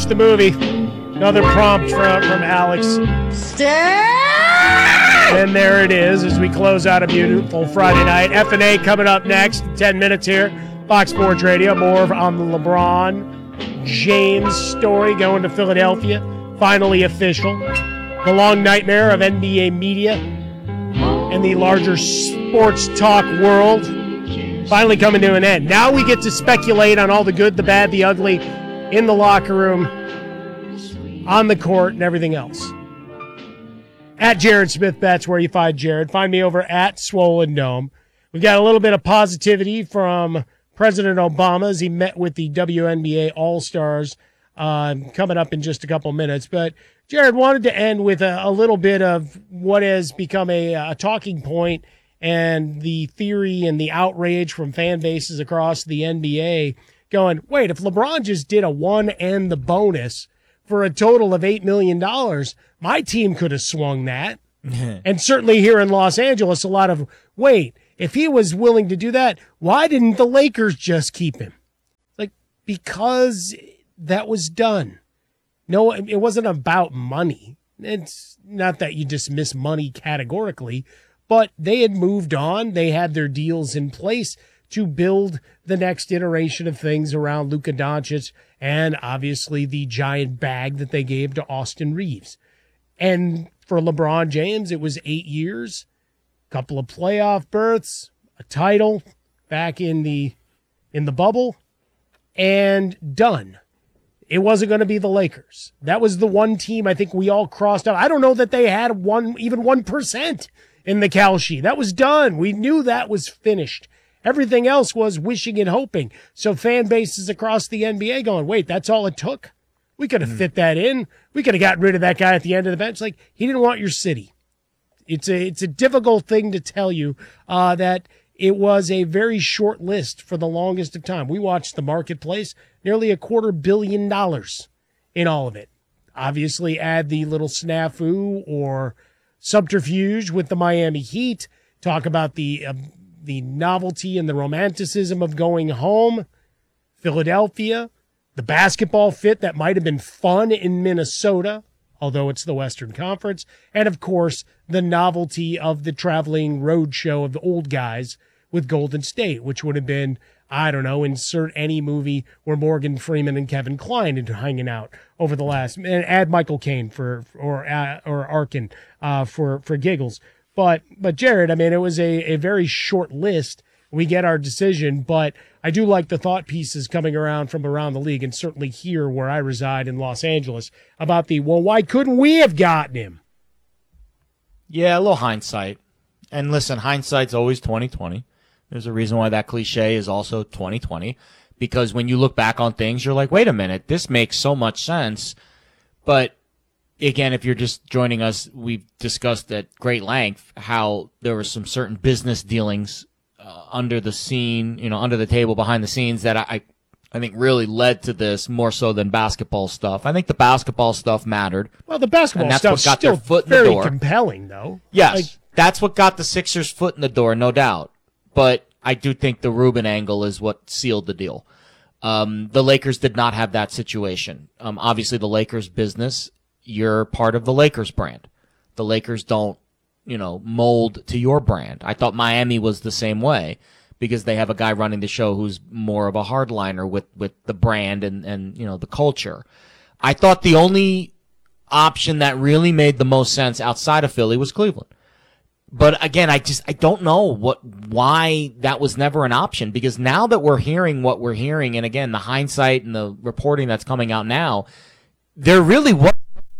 watch the movie. Another prompt from Alex. And there it is as we close out a beautiful Friday night. F&A coming up next, 10 minutes here. Fox Sports Radio, more on the LeBron James story going to Philadelphia. Finally official. The long nightmare of NBA media and the larger sports talk world finally coming to an end. Now we get to speculate on all the good, the bad, the ugly in the locker room, on the court, and everything else. At Jared Smith Betts, where you find Jared. Find me over at Swollen Dome. We've got a little bit of positivity from President Obama as he met with the WNBA All-Stars coming up in just a couple minutes. But Jared wanted to end with a little bit of what has become a talking point and the theory and the outrage from fan bases across the NBA going, wait, if LeBron just did a one and the bonus for a total of $8 million, my team could have swung that. And certainly here in Los Angeles, a lot of, wait, if he was willing to do that, why didn't the Lakers just keep him? Like, because that was done. No, it wasn't about money. It's not that you dismiss money categorically, but they had moved on. They had their deals in place to build the next iteration of things around Luka Doncic and obviously the giant bag that they gave to Austin Reeves. And for LeBron James, it was 8 years, a couple of playoff berths, a title back in the bubble, and done. It wasn't going to be the Lakers. That was the one team I think we all crossed out. I don't know that they had even 1% in the Cal sheet. That was done. We knew that was finished. Everything else was wishing and hoping. So fan bases across the NBA going, wait, that's all it took? We could have fit that in. We could have gotten rid of that guy at the end of the bench. Like, he didn't want your city. It's a difficult thing to tell you that it was a very short list for the longest of time. We watched the marketplace, nearly $250 million in all of it. Obviously, add the little snafu or subterfuge with the Miami Heat. Talk about the novelty and the romanticism of going home. Philadelphia, the basketball fit that might have been fun in Minnesota, although it's the Western Conference. And, of course, the novelty of the traveling road show of the old guys with Golden State, which would have been, I don't know, insert any movie where Morgan Freeman and Kevin Kline are hanging out over the last, and add Michael Caine or Arkin for giggles. But Jared, I mean, it was a very short list. We get our decision, but I do like the thought pieces coming around from around the league, and certainly here where I reside in Los Angeles, about why couldn't we have gotten him? Yeah, a little hindsight. And listen, hindsight's always 20/20. There's a reason why that cliche is also 20/20, because when you look back on things, you're like, wait a minute, this makes so much sense. But again, if you're just joining us, we've discussed at great length how there were some certain business dealings under the scene, under the table, behind the scenes that I think really led to this more so than basketball stuff. I think the basketball stuff mattered. Well, the basketball stuff got still their foot in the door. Very compelling, though. Yes, that's what got the Sixers' foot in the door, no doubt. But I do think the Rubin angle is what sealed the deal. The Lakers did not have that situation. Obviously, the Lakers business, you're part of the Lakers brand. The Lakers don't, mold to your brand. I thought Miami was the same way because they have a guy running the show who's more of a hardliner with the brand and the culture. I thought the only option that really made the most sense outside of Philly was Cleveland. But again, I don't know why that was never an option, because now that we're hearing what we're hearing, and again, the hindsight and the reporting that's coming out now, there really was.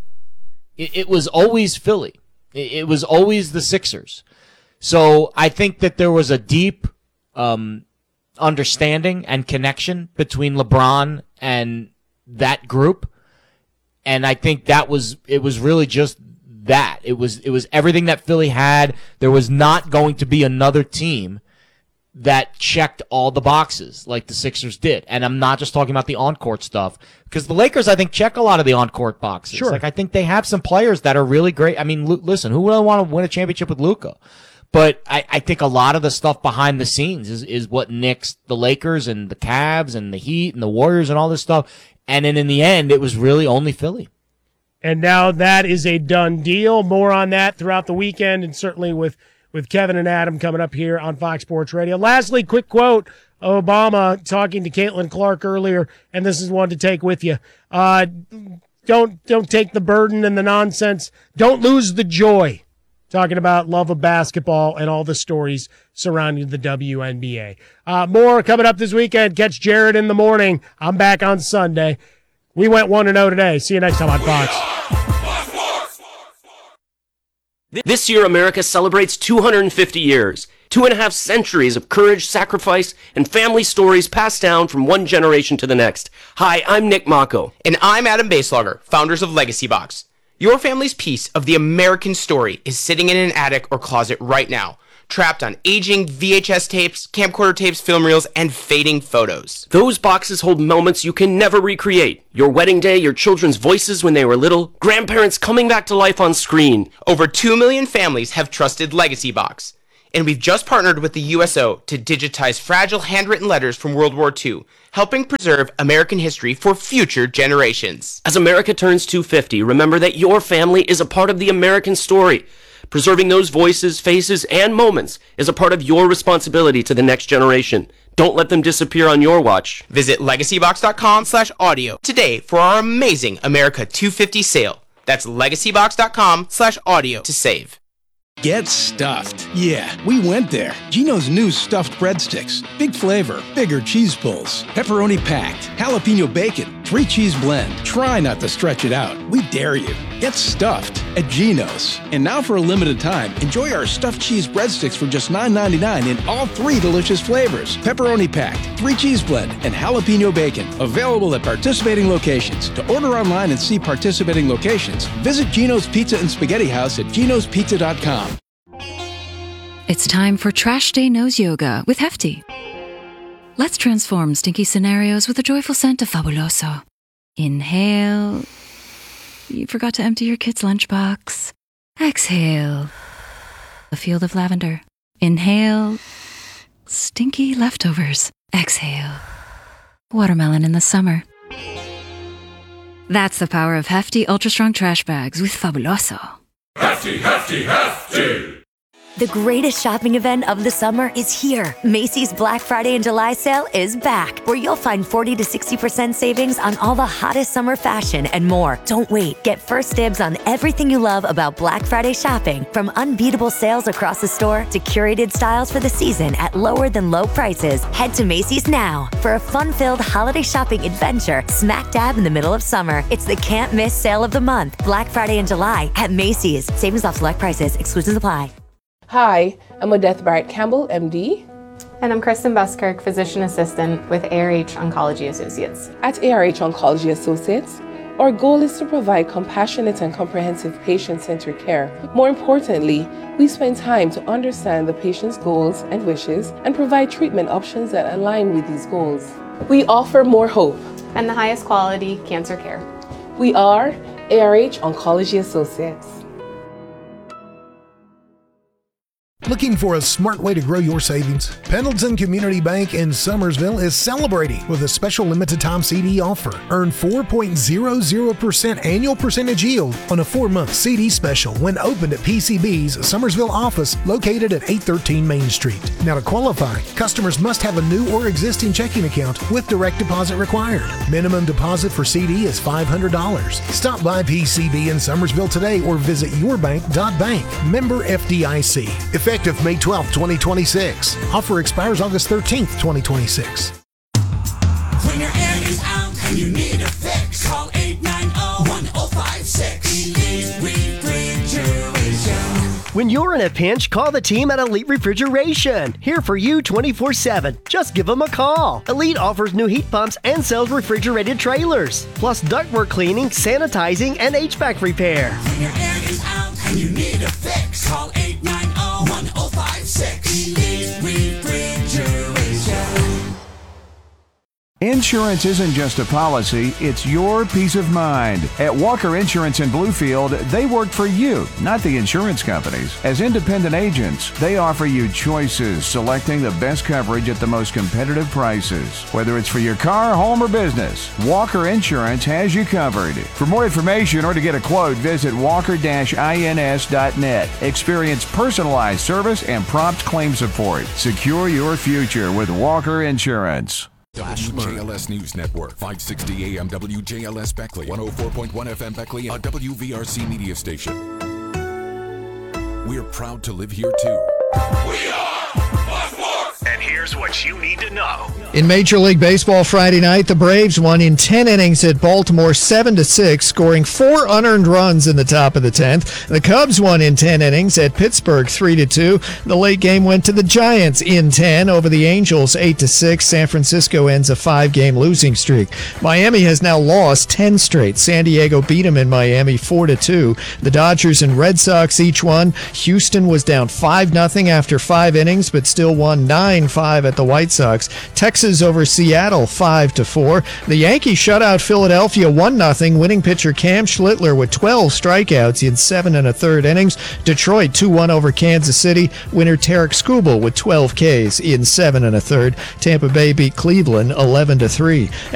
It was always Philly. It was always the Sixers. So I think that there was a deep understanding and connection between LeBron and that group. And I think it was really just that. It was everything that Philly had. There was not going to be another team that checked all the boxes like the Sixers did. And I'm not just talking about the on-court stuff, because the Lakers, I think, check a lot of the on-court boxes. Sure. Like, I think they have some players that are really great. I mean, listen, who would want to win a championship with Luka? But I think a lot of the stuff behind the scenes is what nicks the Lakers and the Cavs and the Heat and the Warriors and all this stuff. And then in the end, it was really only Philly. And now that is a done deal. More on that throughout the weekend, and certainly with Kevin and Adam coming up here on Fox Sports Radio. Lastly, quick quote. Obama talking to Caitlin Clark earlier, and this is one to take with you. Don't take the burden and the nonsense. Don't lose the joy. Talking about love of basketball and all the stories surrounding the WNBA. More coming up this weekend. Catch Jared in the morning. I'm back on Sunday. We went 1-0 today. See you next time on Fox. This year, America celebrates 250 years. 2.5 centuries of courage, sacrifice, and family stories passed down from one generation to the next. Hi, I'm Nick Mako. And I'm Adam Baselogger, founders of Legacy Box. Your family's piece of the American story is sitting in an attic or closet right now, trapped on aging VHS tapes, camcorder tapes, film reels, and fading photos. Those boxes hold moments you can never recreate. Your wedding day, your children's voices when they were little, grandparents coming back to life on screen. Over 2 million families have trusted Legacy Box. And we've just partnered with the USO to digitize fragile handwritten letters from World War II, helping preserve American history for future generations. As America turns 250, remember that your family is a part of the American story. Preserving those voices, faces, and moments is a part of your responsibility to the next generation. Don't let them disappear on your watch. Visit legacybox.com/audio today for our amazing America 250 sale. That's legacybox.com/audio to save. Get stuffed. Yeah, we went there. Geno's new stuffed breadsticks. Big flavor, bigger cheese pulls, pepperoni packed, jalapeno bacon, 3 cheese blend. Try not to stretch it out. We dare you. Get stuffed at Geno's. And now for a limited time, enjoy our stuffed cheese breadsticks for just $9.99 in all 3 delicious flavors. Pepperoni packed, 3 cheese blend, and jalapeno bacon. Available at participating locations. To order online and see participating locations, visit Geno's Pizza and Spaghetti House at genospizza.com. It's time for Trash Day Nose Yoga with Hefty. Let's transform stinky scenarios with a joyful scent of Fabuloso. Inhale. You forgot to empty your kid's lunchbox. Exhale. A field of lavender. Inhale. Stinky leftovers. Exhale. Watermelon in the summer. That's the power of Hefty Ultra Strong Trash Bags with Fabuloso. Hefty, hefty, hefty! The greatest shopping event of the summer is here. Macy's Black Friday and July sale is back, where you'll find 40 to 60% savings on all the hottest summer fashion and more. Don't wait. Get first dibs on everything you love about Black Friday shopping, from unbeatable sales across the store to curated styles for the season at lower than low prices. Head to Macy's now for a fun-filled holiday shopping adventure smack dab in the middle of summer. It's the can't miss sale of the month. Black Friday and July at Macy's. Savings off select prices. Exclusions apply. Hi, I'm Odette Barrett Campbell, MD. And I'm Kristen Buskirk, Physician Assistant with ARH Oncology Associates. At ARH Oncology Associates, our goal is to provide compassionate and comprehensive patient-centered care. More importantly, we spend time to understand the patient's goals and wishes and provide treatment options that align with these goals. We offer more hope and the highest quality cancer care. We are ARH Oncology Associates. Looking for a smart way to grow your savings? Pendleton Community Bank in Summersville is celebrating with a special limited time CD offer. Earn 4.00% annual percentage yield on a 4-month CD special when opened at PCB's Summersville office located at 813 Main Street. Now to qualify, customers must have a new or existing checking account with direct deposit required. Minimum deposit for CD is $500. Stop by PCB in Summersville today or visit yourbank.bank. Member FDIC. Effective May 12, 2026. Offer expires August 13th, 2026. When your air is out and you need a fix, call 890-1056. Elite Refrigeration. When you're in a pinch, call the team at Elite Refrigeration. Here for you 24/7. Just give them a call. Elite offers new heat pumps and sells refrigerated trailers, plus ductwork cleaning, sanitizing, and HVAC repair. When your air is out and you need a fix, call 890-1056. Elite Refrigeration. Insurance isn't just a policy, it's your peace of mind. At Walker Insurance in Bluefield, they work for you, not the insurance companies. As independent agents, they offer you choices, selecting the best coverage at the most competitive prices. Whether it's for your car, home, or business, Walker Insurance has you covered. For more information or to get a quote, visit walker-ins.net. Experience personalized service and prompt claim support. Secure your future with Walker Insurance. WJLS News Network, 560 AM WJLS Beckley, 104.1 FM Beckley, a WVRC media station. We're proud to live here too. We are and here's what you need to know. In Major League Baseball Friday night, the Braves won in 10 innings at Baltimore 7-6, scoring 4 unearned runs in the top of the 10th. The Cubs won in 10 innings at Pittsburgh 3-2. The late game went to the Giants in 10 over the Angels 8-6. San Francisco ends a 5-game losing streak. Miami has now lost 10 straight. San Diego beat them in Miami 4-2. The Dodgers and Red Sox each won. Houston was down 5-0 after 5 innings, but still won 9-5 at the White Sox. Texas over Seattle 5-4. The Yankees shut out Philadelphia 1-0. Winning pitcher Cam Schlittler with 12 strikeouts in 7 1/3 innings. Detroit 2-1 over Kansas City. Winner Tarek Skubal with 12 Ks in 7 1/3. Tampa Bay beat Cleveland 11-3.